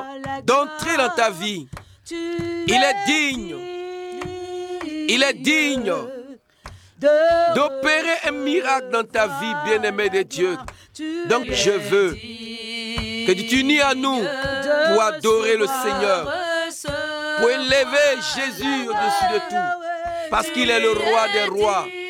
d'entrer dans ta vie. Il est digne. Il est digne d'opérer un miracle dans ta vie, bien-aimé de Dieu. Donc je veux que tu t'unis à nous pour adorer le Seigneur, pour élever Jésus au-dessus de tout, parce qu'il est le roi des rois.